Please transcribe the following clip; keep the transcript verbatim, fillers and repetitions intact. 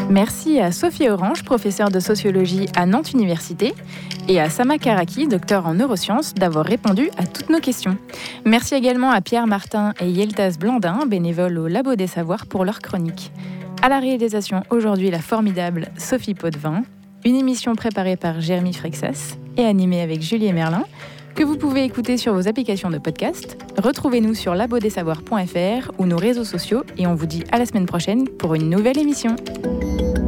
Merci à Sophie Orange, professeure de sociologie à Nantes Université, et à Sama Karaki, docteur en neurosciences, d'avoir répondu à toutes nos questions. Merci également à Pierre Martin et Yeltaz Blandin, bénévoles au Labo des Savoirs, pour leur chronique. À la réalisation aujourd'hui, la formidable Sophie Potvin, une émission préparée par Jérémy Frexas et animée avec Julie Merlin, que vous pouvez écouter sur vos applications de podcast. Retrouvez-nous sur labo des savoirs point f r ou nos réseaux sociaux et on vous dit à la semaine prochaine pour une nouvelle émission.